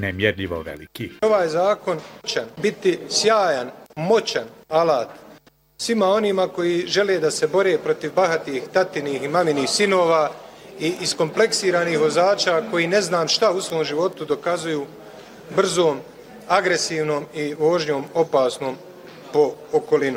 nemjerljivo veliki. Ovaj zakon će biti sjajan, moćan alat svima onima koji žele da se bore protiv bahatih tatinih i maminih sinova i iskompleksiranih vozača koji ne znam šta u svom životu dokazuju brzom, agresivnom i vožnjom opasnom po okolinu.